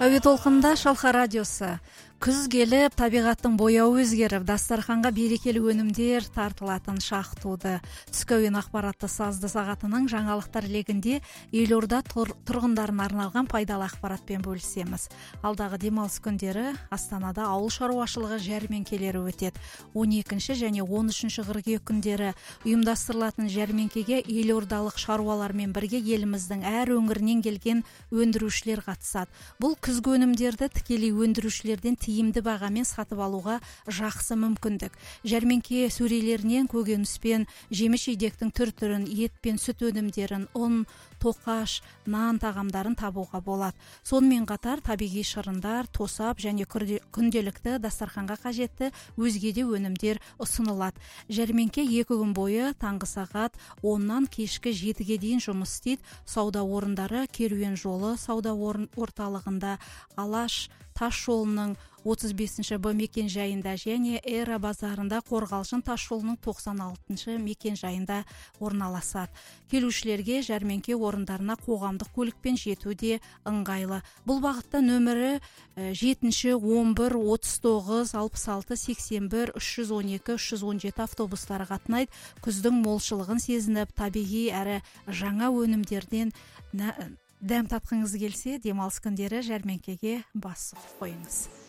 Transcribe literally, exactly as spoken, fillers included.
Әуе толқында Шалқа радиосы. Күз келіп, табиғаттың бояуы өзгеріп, дастарханға берекелі өнімдер тартылатын шақ туды. Түскі әуен ақпаратты сазды сағатының жаңалықтар легінде елорда тұр, тұрғындарына арналған пайдалы ақпаратпен бөлісеміз. Алдағы демалыс күндері Астанада ауыл шаруашылығы жәрмеңкелері өтеді. он екінші және он үшінші қыркүйек күндері ұйымдастырылатын жәрмеңкеге елордалық шаруалармен бірге еліміздің әр өңірінен келген өндірушілер қатысады. Бұл күзгі өнімдерді тікелей өндірушілерден тиімді бағамен сатып алуға жақсы мүмкіндік. Жәрмеңке сөрелерінен көкөніс пен жеміс-жидектің түр-түрін, ет пен сүт өнімдерін, ұн, тоқаш, нан тағамдарын табуға болады. Сонымен қатар табиғи шырындар, тосап және күнделікті дастарханға қажетті өзге де өнімдер ұсынылады. Жәрмеңке екі күн бойы таңғы сағат оннан кешкі жетіге дейін жұмыс істейді. Сауда орындары керуен жолы сауда орталығында, Алаш тас жолының отыз бесінші Б мекен жайында және Эра базарында, Қорғалжын тас жолының тоқсан алтыншы мекен жайында орналасады. Келушілерге жәрмеңке орындарына қоғамдық көлікпен жету де ыңғайлы. Бұл бағытта нөмірі жетінші, он бір, отыз тоғыз, алпыс алты, сексен бір, үш жүз он екі, үш жүз он жеті автобустары қатынайды. Күздің молшылығын сезініп, табиғи әрі жаңа өнімдерден дәм татқыңыз келсе, демалыс күндері жәрмеңкеге бас қойыңыз.